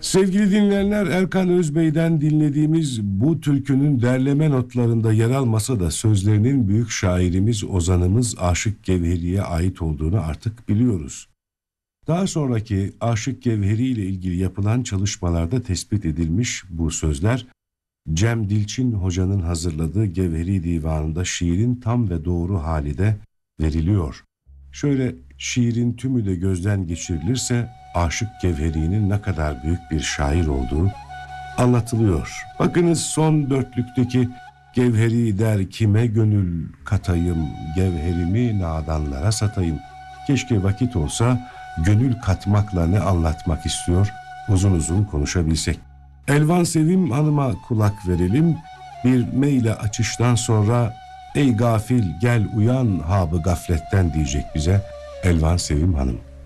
Sevgili dinleyenler, Erkan Özbey'den dinlediğimiz bu türkünün derleme notlarında yer almasa da sözlerinin büyük şairimiz, ozanımız Aşık Gevheri'ye ait olduğunu artık biliyoruz. Daha sonraki Aşık Gevheri ile ilgili yapılan çalışmalarda tespit edilmiş bu sözler, Cem Dilçin Hoca'nın hazırladığı Gevheri Divanı'nda şiirin tam ve doğru hali de veriliyor. Şöyle şiirin tümü de gözden geçirilirse Aşık Gevheri'nin ne kadar büyük bir şair olduğu anlatılıyor. Bakınız son dörtlükteki Gevheri der kime gönül katayım, gevherimi nadanlara satayım. Keşke vakit olsa gönül katmakla ne anlatmak istiyor uzun uzun konuşabilsek. Elvan Sevim Hanım'a kulak verelim. Bir meyle açıştan sonra ey gafil gel uyan habı gafletten diyecek bize Elvan Sevim Hanım.